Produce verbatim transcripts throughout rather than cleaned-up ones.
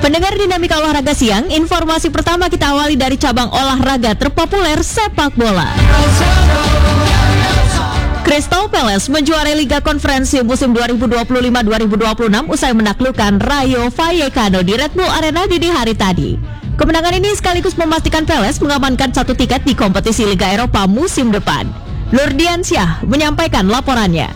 Pendengar Dinamika Olahraga Siang, informasi pertama kita awali dari cabang olahraga terpopuler sepak bola. Crystal Palace menjuarai Liga Konferensi musim dua ribu dua puluh lima dua ribu dua puluh enam usai menaklukkan Rayo Vallecano di Red Bull Arena dini hari tadi. Kemenangan ini sekaligus memastikan Palace mengamankan satu tiket di kompetisi Liga Eropa musim depan. Nurdiansyah menyampaikan laporannya.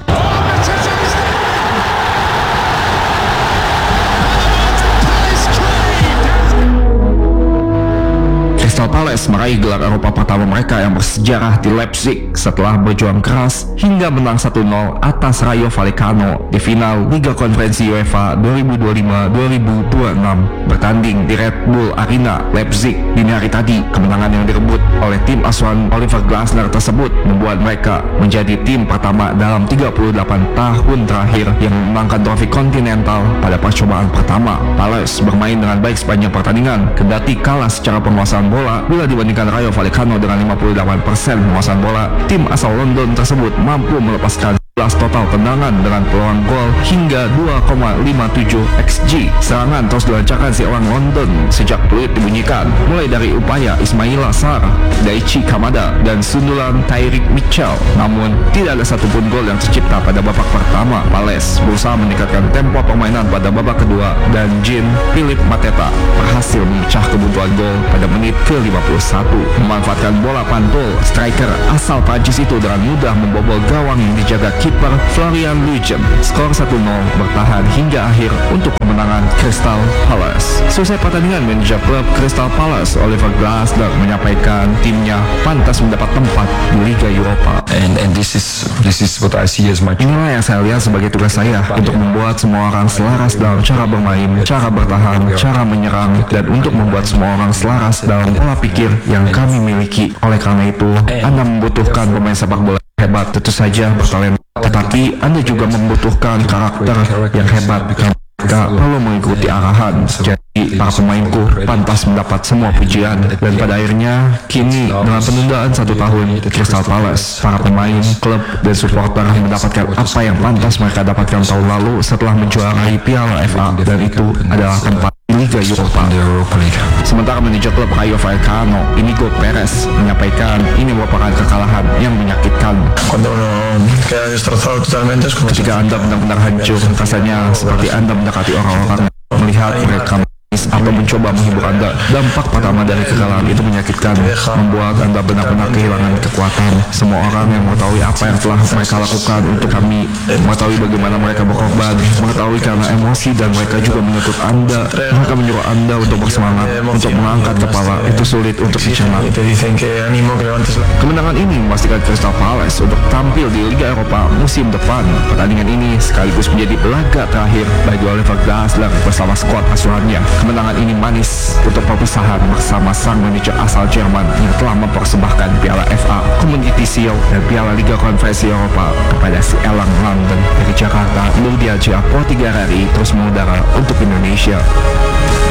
Crystal Palace meraih gelar Eropa pertama mereka yang bersejarah di Leipzig setelah berjuang keras hingga menang satu nol atas Rayo Vallecano di final Liga Konferensi UEFA dua ribu dua puluh lima dua ribu dua puluh enam bertanding di Red Bull Arena Leipzig dini hari tadi. Kemenangan yang direbut oleh tim asuhan Oliver Glasner tersebut membuat mereka menjadi tim pertama dalam tiga puluh delapan tahun terakhir yang memenangkan trofi kontinental pada percobaan pertama. Palace bermain dengan baik sepanjang pertandingan, kendati kalah secara penguasaan bola. Bila dibandingkan Rayo Vallecano dengan lima puluh delapan persen penguasaan bola, tim asal London tersebut mampu melepaskan sebelas total tendangan dengan peluang gol hingga dua koma lima tujuh X G. Serangan terus dilancarkan si orang London sejak peluit dibunyikan, mulai dari upaya Ismail Assar, Daichi Kamada, dan sundulan Tyreek Mitchell. Namun, tidak ada satupun gol yang tercipta pada babak pertama. Palace berusaha meningkatkan tempo permainan pada babak kedua, dan Jean Philippe Mateta berhasil memecah kebutuhan gol pada menit ke lima puluh satu. Memanfaatkan bola pantul, striker asal Prancis itu dengan mudah membobol gawang yang dijaga kiper Florian Lejeune. Skor satu nol bertahan hingga akhir untuk kemenangan Crystal Palace. Selesai pertandingan, manajer klub Crystal Palace Oliver Glasner menyampaikan timnya pantas mendapat tempat di Liga Eropa. And and this is this is what I see as my. Inilah yang saya lihat sebagai tugas saya untuk membuat semua orang selaras dalam cara bermain, cara bertahan, cara menyerang, dan untuk membuat semua orang selaras dalam pola pikir yang kami miliki. Oleh karena itu, Anda membutuhkan pemain sepak bola hebat, tentu saja bertalenta, tetapi Anda juga membutuhkan karakter yang hebat. Mereka perlu mengikuti arahan. Jadi para pemainku pantas mendapat semua pujian. Dan pada akhirnya, kini dengan penundaan satu tahun, Crystal Palace, para pemain, klub, dan supporter mendapatkan apa yang pantas mereka dapatkan tahun lalu setelah menjuarai Piala F A, dan itu adalah tempat Liga Eropa. Sementara manajer klub Rayo Vallecano, Inigo Perez, menyampaikan ini merupakan kekalahan yang menyakitkan. Ketika Anda benar-benar hancur, rasanya seperti Anda mendekati orang-orang melihat mereka atau mencoba menghibur Anda. Dampak pertama dari kekalahan itu menyakitkan, membuat Anda benar-benar kehilangan kekuatan. Semua orang yang mengetahui apa yang telah mereka lakukan untuk kami, mengetahui bagaimana mereka berkorban, mengetahui karena emosi, dan mereka juga menuntut Anda. Mereka menyuruh Anda untuk bersemangat, untuk mengangkat kepala. Itu sulit untuk dicerna. Kemenangan ini memastikan Crystal Palace untuk tampil di Liga Eropa musim depan. Pertandingan ini sekaligus menjadi laga terakhir bagi Oliver Glasner bersama skuad asuhannya. Kemenangan ini manis untuk perpisahan bersama sang manajer asal Jerman yang telah mempersembahkan Piala F A, Community Shield, dan Piala Liga Konferensi Eropa kepada si Elang London. Dari Jakarta, Nurdiansyah, Pro tiga R R I terus mengudara untuk Indonesia.